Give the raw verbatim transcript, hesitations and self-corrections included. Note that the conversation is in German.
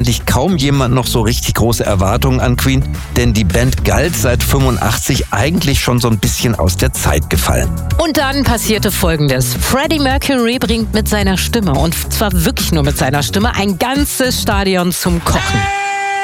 eigentlich kaum jemand noch so richtig große Erwartungen an Queen, denn die Band galt seit fünfundachtzig eigentlich schon so ein bisschen aus der Zeit gefallen. Und dann passierte Folgendes. Freddie Mercury bringt mit seiner Stimme, und zwar wirklich nur mit seiner Stimme, ein ganzes Stadion zum Kochen.